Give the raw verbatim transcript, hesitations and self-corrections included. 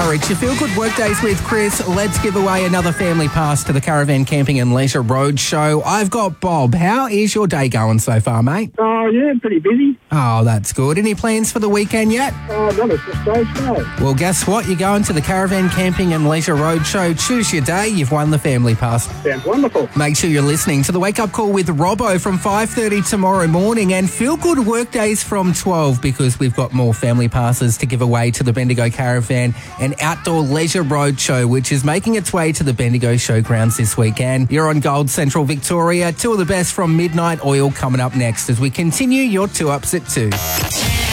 hour. It's your Feel Good Workdays with Chris. Let's give away another family pass to the Caravan Camping and Leisure Roadshow. I've got Bob. How is your day going so far, mate? Oh, yeah, pretty busy. Oh, that's good. Any plans for the weekend yet? Oh, not at this stage, no. Well, guess what? You're going to the Caravan Camping and Leisure Roadshow. Choose your day. You've won the family pass. Sounds wonderful. Make sure you're listening to the Wake Up Call with Robbo from five thirty tomorrow morning and Feel Good Workdays from twelve, because we've got more family passes to give away to the Bendigo Caravan and Outdoor Leisure Roadshow, which is making its way to the Bendigo Showgrounds this weekend. You're on Gold Central Victoria. Two of the best from Midnight Oil coming up next as we continue your two ups at two.